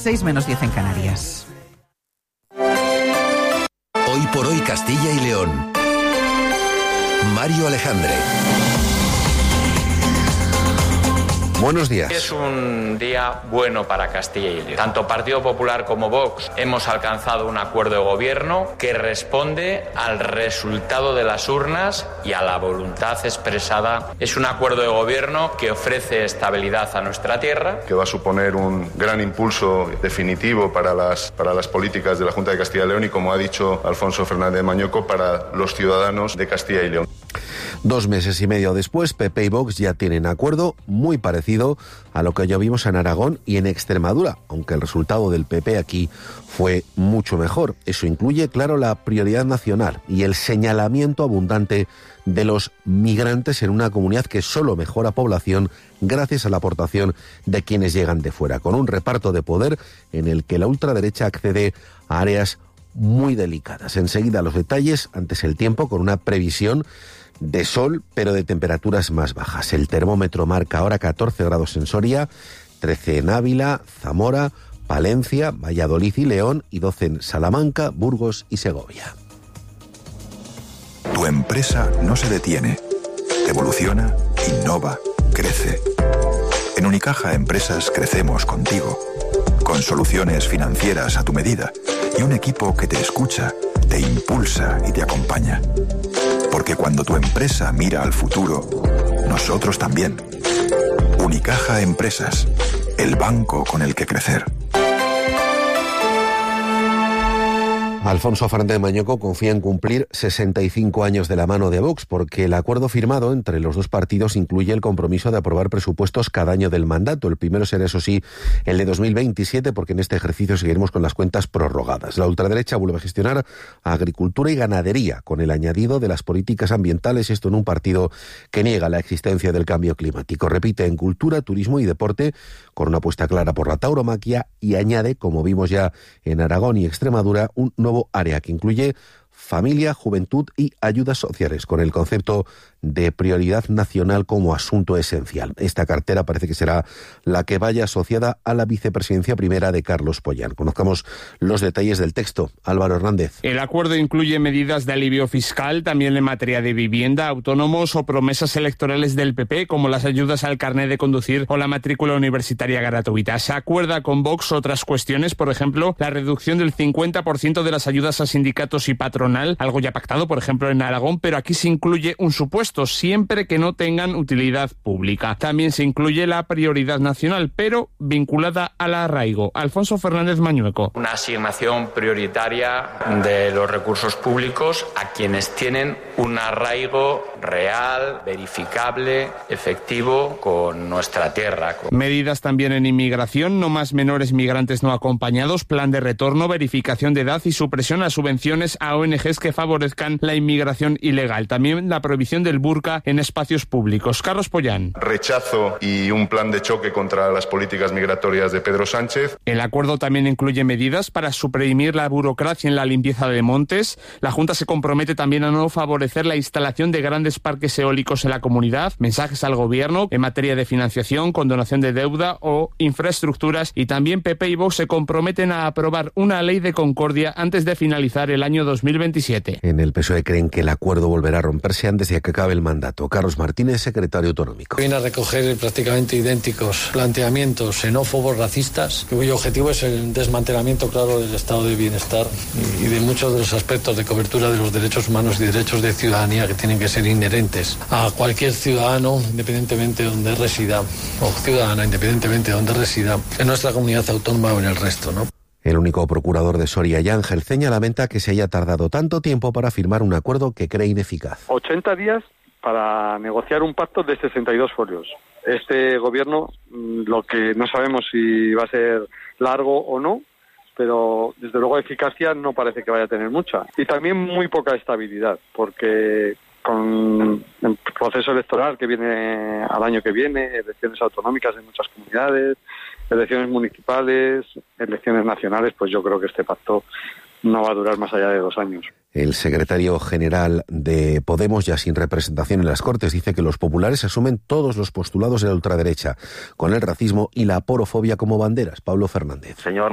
6 menos 10 en Canarias. Hoy por hoy Castilla y León. Mario Alejandre. Buenos días. Es un día bueno para Castilla y León. Tanto Partido Popular como Vox hemos alcanzado un acuerdo de gobierno que responde al resultado de las urnas y a la voluntad expresada. Es un acuerdo de gobierno que ofrece estabilidad a nuestra tierra. Que va a suponer un gran impulso definitivo para las políticas de la Junta de Castilla y León y, como ha dicho Alfonso Fernández Mañueco, para los ciudadanos de Castilla y León. 2 meses y medio después, PP y Vox ya tienen acuerdo muy parecido a lo que ya vimos en Aragón y en Extremadura, aunque el resultado del PP aquí fue mucho mejor. Eso incluye, claro, la prioridad nacional y el señalamiento abundante de los migrantes en una comunidad que solo mejora población gracias a la aportación de quienes llegan de fuera, con un reparto de poder en el que la ultraderecha accede a áreas muy delicadas. Enseguida los detalles, antes el tiempo, con una previsión de sol, pero de temperaturas más bajas. El termómetro marca ahora 14 grados en Soria, 13 en Ávila, Zamora, Palencia, Valladolid y León, y 12 en Salamanca, Burgos y Segovia. Tu empresa no se detiene. Evoluciona, innova, crece. En Unicaja Empresas crecemos contigo, con soluciones financieras a tu medida y un equipo que te escucha, te impulsa y te acompaña. Porque cuando tu empresa mira al futuro, nosotros también. Unicaja Empresas, el banco con el que crecer. Alfonso Fernández Mañueco confía en cumplir 65 años de la mano de Vox, porque el acuerdo firmado entre los dos partidos incluye el compromiso de aprobar presupuestos cada año del mandato. El primero será, eso sí, el de 2027, porque en este ejercicio seguiremos con las cuentas prorrogadas. La ultraderecha vuelve a gestionar agricultura y ganadería, con el añadido de las políticas ambientales, esto en un partido que niega la existencia del cambio climático. Repite en cultura, turismo y deporte, con una apuesta clara por la tauromaquia, y añade, como vimos ya en Aragón y Extremadura, un nuevo área que incluye familia, juventud y ayudas sociales, con el concepto de prioridad nacional como asunto esencial. Esta cartera parece que será la que vaya asociada a la vicepresidencia primera de Carlos Pollán. Conozcamos los detalles del texto. Álvaro Hernández. El acuerdo incluye medidas de alivio fiscal, también en materia de vivienda, autónomos o promesas electorales del PP, como las ayudas al carnet de conducir o la matrícula universitaria gratuita. Se acuerda con Vox otras cuestiones, por ejemplo, la reducción del 50% de las ayudas a sindicatos y patronal, algo ya pactado, por ejemplo, en Aragón, pero aquí se incluye un supuesto, siempre que no tengan utilidad pública. También se incluye la prioridad nacional, pero vinculada al arraigo. Alfonso Fernández Mañueco. Una asignación prioritaria de los recursos públicos a quienes tienen un arraigo real, verificable, efectivo con nuestra tierra. Medidas también en inmigración, no más menores migrantes no acompañados, plan de retorno, verificación de edad y supresión a subvenciones a ONGs que favorezcan la inmigración ilegal. También la prohibición del burka en espacios públicos. Carlos Pollán. Rechazo y un plan de choque contra las políticas migratorias de Pedro Sánchez. El acuerdo también incluye medidas para suprimir la burocracia en la limpieza de montes. La Junta se compromete también a no favorecer la instalación de grandes parques eólicos en la comunidad. Mensajes al Gobierno en materia de financiación, condonación de deuda o infraestructuras. Y también PP y Vox se comprometen a aprobar una ley de concordia antes de finalizar el año 2027. En el PSOE creen que el acuerdo volverá a romperse antes de que acabe el mandato. Carlos Martínez, secretario autonómico. Viene a recoger prácticamente idénticos planteamientos xenófobos, racistas, cuyo objetivo es el desmantelamiento, claro, del estado de bienestar y de muchos de los aspectos de cobertura de los derechos humanos y derechos de ciudadanía que tienen que ser inherentes a cualquier ciudadano, independientemente de donde resida, o ciudadana, independientemente de donde resida, en nuestra comunidad autónoma o en el resto, ¿no? El único procurador de Soria, Ángel Ceña, lamenta que se haya tardado tanto tiempo para firmar un acuerdo que cree ineficaz. 80 días para negociar un pacto de 62 folios. Este gobierno, lo que no sabemos si va a ser largo o no, pero desde luego eficacia no parece que vaya a tener mucha. Y también muy poca estabilidad, porque con el proceso electoral que viene al año que viene, elecciones autonómicas en muchas comunidades, elecciones municipales, elecciones nacionales, pues yo creo que este pacto no va a durar más allá de 2 años. El secretario general de Podemos, ya sin representación en las Cortes, dice que los populares asumen todos los postulados de la ultraderecha, con el racismo y la aporofobia como banderas. Pablo Fernández. Señor